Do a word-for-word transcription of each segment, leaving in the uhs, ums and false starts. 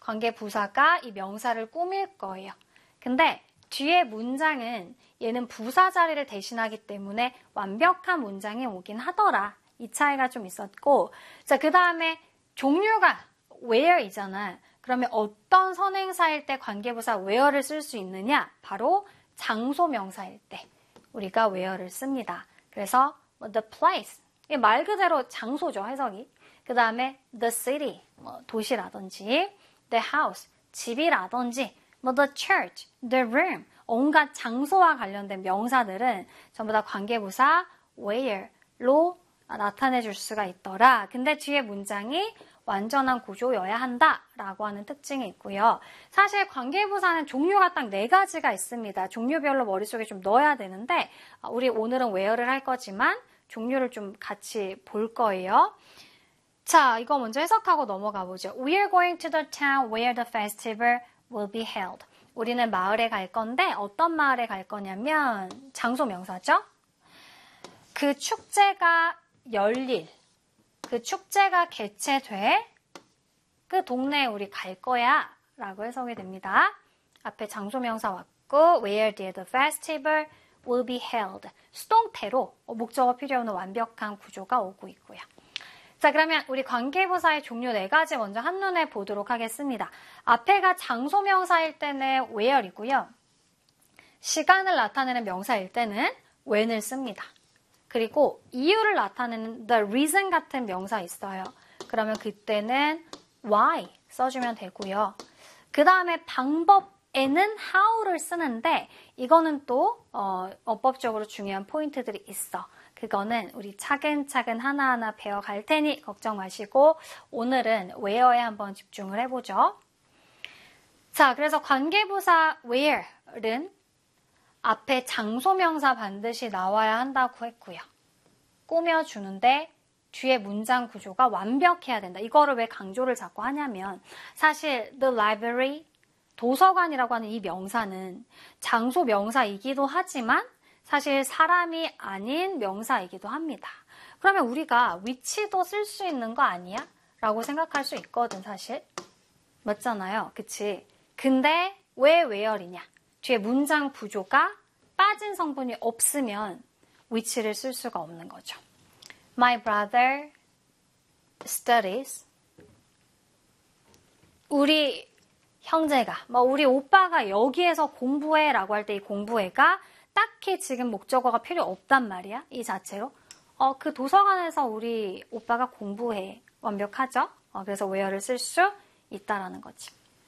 관계부사가 이 명사를 꾸밀 거예요. 근데 뒤에 문장은 얘는 부사 자리를 대신하기 때문에 완벽한 문장이 오긴 하더라. 이 차이가 좀 있었고, 자, 그 다음에 종류가 where이잖아. 그러면 어떤 선행사일 때 관계부사 where를 쓸 수 있느냐? 바로 장소 명사일 때 우리가 where를 씁니다. 그래서 뭐 the place, 말 그대로 장소죠, 해석이. 그 다음에 the city, 뭐 도시라든지 the house, 집이라든지 뭐 the church, the room, 온갖 장소와 관련된 명사들은 전부 다 관계부사 where로 나타내 줄 수가 있더라. 근데 뒤에 문장이 완전한 구조여야 한다라고 하는 특징이 있고요. 사실 관계부사는 종류가 딱 네 가지가 있습니다. 종류별로 머릿속에 좀 넣어야 되는데 우리 오늘은 where를 할 거지만 종류를 좀 같이 볼 거예요. 자, 이거 먼저 해석하고 넘어가 보죠. We are going to the town where the festival will be held. 우리는 마을에 갈 건데 어떤 마을에 갈 거냐면 장소 명사죠. 그 축제가 열릴, 그 축제가 개최돼 그 동네에 우리 갈 거야 라고 해석이 됩니다. 앞에 장소 명사 왔고 where the festival will be held. 수동태로 목적어 필요 없는 완벽한 구조가 오고 있고요. 자, 그러면 우리 관계부사의 종류 네 가지 먼저 한눈에 보도록 하겠습니다. 앞에가 장소 명사일 때는 where이고요. 시간을 나타내는 명사일 때는 when을 씁니다. 그리고 이유를 나타내는 the reason 같은 명사 있어요. 그러면 그때는 why 써주면 되고요. 그 다음에 방법에는 how를 쓰는데 이거는 또 어, 어법적으로 중요한 포인트들이 있어. 그거는 우리 차근차근 하나하나 배워갈 테니 걱정 마시고 오늘은 where에 한번 집중을 해보죠. 자, 그래서 관계부사 where는 앞에 장소명사 반드시 나와야 한다고 했고요. 꾸며주는데 뒤에 문장 구조가 완벽해야 된다. 이거를 왜 강조를 자꾸 하냐면 사실 the library, 도서관이라고 하는 이 명사는 장소 명사이기도 하지만 사실 사람이 아닌 명사이기도 합니다. 그러면 우리가 위치도 쓸 수 있는 거 아니야? 라고 생각할 수 있거든, 사실. 맞잖아요. 그치? 근데 왜 where이냐? 뒤에 문장 구조가 빠진 성분이 없으면 위치를 쓸 수가 없는 거죠. My brother studies. 우리 형제가, 뭐 우리 오빠가 여기에서 공부해 라고 할 때 이 공부해가 딱히 지금 목적어가 필요 없단 말이야. 이 자체로. 어, 그 도서관에서 우리 오빠가 공부해. 완벽하죠? 어, 그래서 where를 쓸 수 있다라는 거지.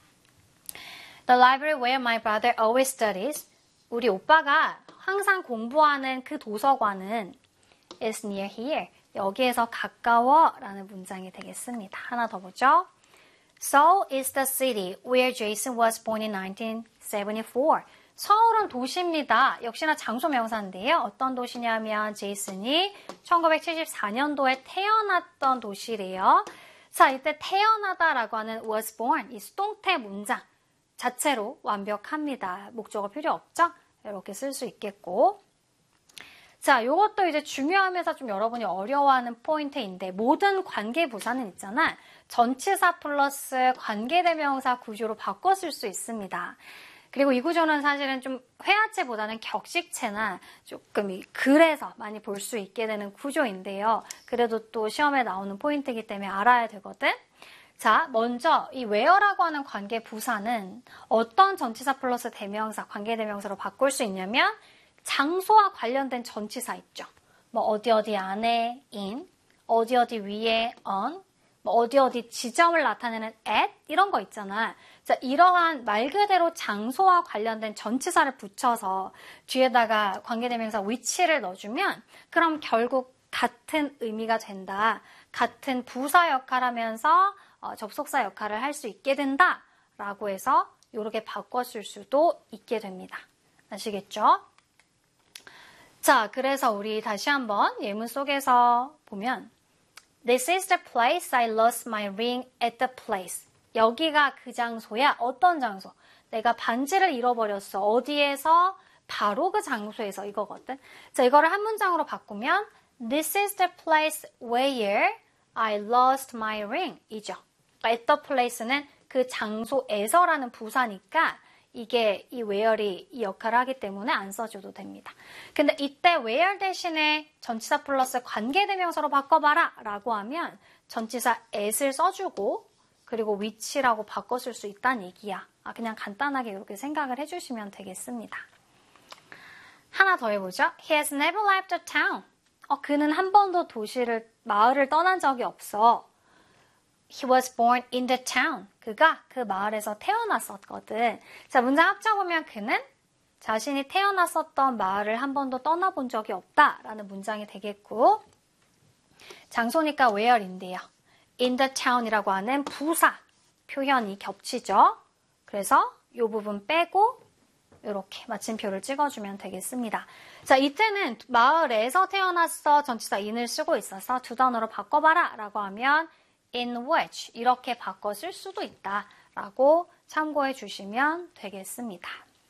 The library where my brother always studies. 우리 오빠가 항상 공부하는 그 도서관은 is near here. 여기에서 가까워 라는 문장이 되겠습니다. 하나 더 보죠. Seoul is the city where Jason was born in nineteen seventy-four. 서울은 도시입니다. 역시나 장소 명사인데요. 어떤 도시냐면 제이슨이 천구백칠십사 년도에 태어났던 도시래요. 자, 이때 태어나다라고 하는 was born, 이 수동태 문장 자체로 완벽합니다. 목적어 필요 없죠? 이렇게 쓸 수 있겠고. 자, 이것도 이제 중요하면서 좀 여러분이 어려워하는 포인트인데 모든 관계부사는 있잖아. 전치사 플러스 관계대명사 구조로 바꿔 쓸 수 있습니다. 그리고 이 구조는 사실은 좀 회화체보다는 격식체나 조금 이 글에서 많이 볼 수 있게 되는 구조인데요. 그래도 또 시험에 나오는 포인트이기 때문에 알아야 되거든. 자, 먼저 이 where라고 하는 관계 부사는 어떤 전치사 플러스 대명사, 관계대명사로 바꿀 수 있냐면 장소와 관련된 전치사 있죠. 뭐 어디 어디 안에 in, 어디 어디 위에 on, 뭐 어디 어디 지점을 나타내는 at 이런 거 있잖아. 자, 이러한 말 그대로 장소와 관련된 전치사를 붙여서 뒤에다가 관계대명사 위치를 넣어주면 그럼 결국 같은 의미가 된다. 같은 부사 역할하면서 어, 접속사 역할을 할 수 있게 된다. 라고 해서 이렇게 바꿔줄 수도 있게 됩니다. 아시겠죠? 자, 그래서 우리 다시 한번 예문 속에서 보면 This is the place I lost my ring at the place. 여기가 그 장소야. 어떤 장소? 내가 반지를 잃어버렸어. 어디에서? 바로 그 장소에서 이거거든. 자, 이거를 한 문장으로 바꾸면 This is the place where I lost my ring 이죠. at the place는 그 장소에서라는 부사니까 이게 이 where이 이 역할을 하기 때문에 안 써줘도 됩니다. 근데 이때 where 대신에 전치사 플러스 관계대명사로 바꿔봐라 라고 하면 전치사 at을 써주고 그리고 which라고 바꿔 쓸 수 있다는 얘기야. 아, 그냥 간단하게 이렇게 생각을 해주시면 되겠습니다. 하나 더 해보죠. He has never left the town. 어, 그는 한 번도 도시를, 마을을 떠난 적이 없어. He was born in the town. 그가 그 마을에서 태어났었거든. 자, 문장 합쳐보면 그는 자신이 태어났었던 마을을 한 번도 떠나본 적이 없다라는 문장이 되겠고, 장소니까 where인데요. in the town이라고 하는 부사 표현이 겹치죠. 그래서 이 부분 빼고 이렇게 마침표를 찍어주면 되겠습니다. 자, 이때는 마을에서 태어났어 전치사 in을 쓰고 있어서 두 단어로 바꿔봐라 라고 하면 in which 이렇게 바꿔 쓸 수도 있다 라고 참고해 주시면 되겠습니다.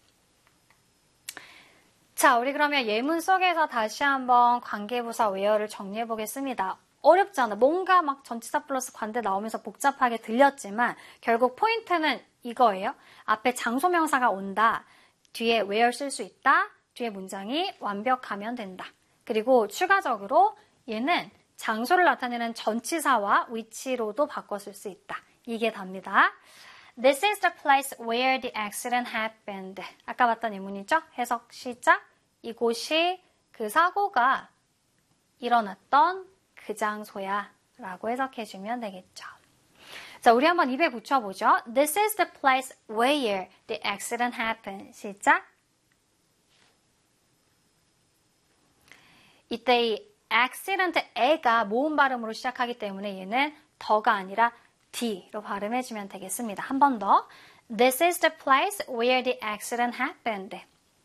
자, 우리 그러면 예문 속에서 다시 한번 관계부사 where를 정리해 보겠습니다. 어렵잖아. 뭔가 막 전치사 플러스 관대 나오면서 복잡하게 들렸지만 결국 포인트는 이거예요. 앞에 장소명사가 온다. 뒤에 where 쓸 수 있다. 뒤에 문장이 완벽하면 된다. 그리고 추가적으로 얘는 장소를 나타내는 전치사와 which로도 바꿔 쓸 수 있다. 이게 답니다. This is the place where the accident happened. 아까 봤던 예문이죠? 해석 시작. 이곳이 그 사고가 일어났던 그 장소야 라고 해석해주면 되겠죠. 자, 우리 한번 입에 붙여보죠. This is the place where the accident happened. 시작. 이때 이 accident, 에가 모음 발음으로 시작하기 때문에 얘는 더가 아니라 D로 발음해주면 되겠습니다. 한 번 더. This is the place where the accident happened.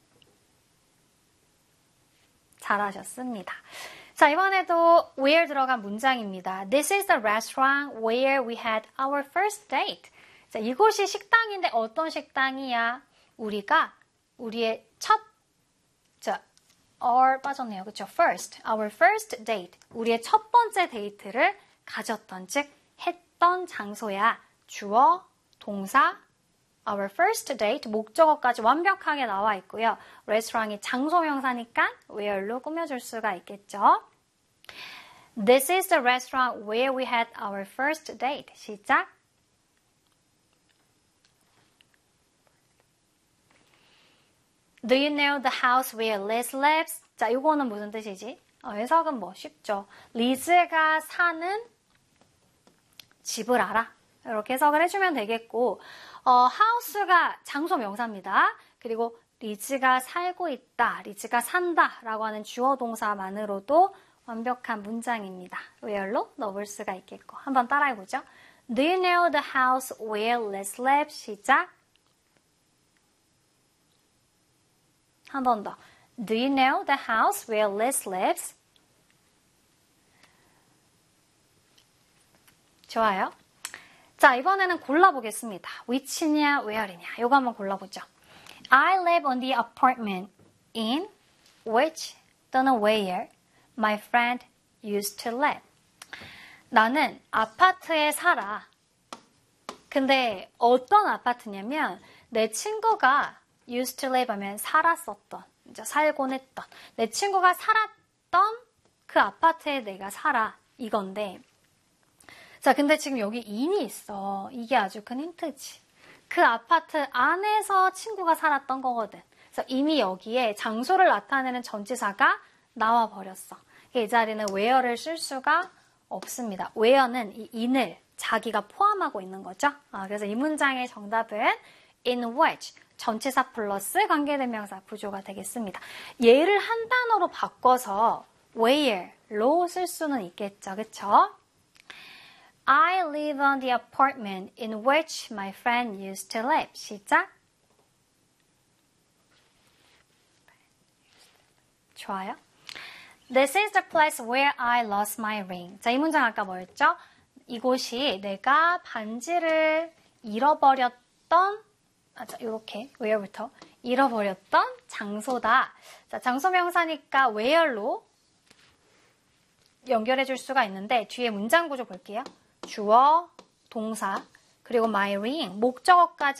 잘하셨습니다. 자, 이번에도 where 들어간 문장입니다. This is the restaurant where we had our first date. 자, 이곳이 식당인데 어떤 식당이야? 우리가 우리의 첫, 자, or 빠졌네요. 그렇죠? First, our first date. 우리의 첫 번째 데이트를 가졌던, 즉 했던 장소야. 주어, 동사, our first date, 목적어까지 완벽하게 나와 있고요. 레스토랑이 장소명사니까 where로 꾸며줄 수가 있겠죠. This is the restaurant where we had our first date. 시작. Do you know the house where Liz lives? 자, 이거는 무슨 뜻이지? 어, 해석은 뭐 쉽죠. 리즈가 사는 집을 알아. 이렇게 해석을 해주면 되겠고, 어, house가 장소 명사입니다. 그리고 리즈가 살고 있다, 리즈가 산다 라고 하는 주어 동사만으로도 완벽한 문장입니다. where로 넣을 수가 있겠고. 한번 따라해보죠. Do you know the house where Liz lives? 시작. 한 번 더. Do you know the house where Liz lives? 좋아요. 자, 이번에는 골라보겠습니다. which냐, where이냐. 이거 한번 골라보죠. I live on the apartment in which 또는 where my friend used to live. 나는 아파트에 살아. 근데 어떤 아파트냐면 내 친구가 used to live 하면 살았었던, 이제 살곤 했던, 내 친구가 살았던 그 아파트에 내가 살아. 이건데, 자, 근데 지금 여기 in이 있어. 이게 아주 큰 힌트지. 그 아파트 안에서 친구가 살았던 거거든. 그래서 이미 여기에 장소를 나타내는 전치사가 나와 버렸어. 이 자리는 where를 쓸 수가 없습니다. where는 이 in을 자기가 포함하고 있는 거죠. 아, 그래서 이 문장의 정답은 in which 전치사 플러스 관계대명사 부조가 되겠습니다. 얘를 한 단어로 바꿔서 where로 쓸 수는 있겠죠. 그쵸? I live on the apartment in which my friend used to live. 시작. 좋아요. This is the place where I lost my ring. 자, 이 문장 아까 뭐였죠? 이곳이 내가 반지를 잃어버렸던, 아, 자, 요렇게, where부터 잃어버렸던 장소다. 자, 장소명사니까 where로 연결해 줄 수가 있는데 뒤에 문장 구조 볼게요. 주어, 동사, 그리고 my ring, 목적어까지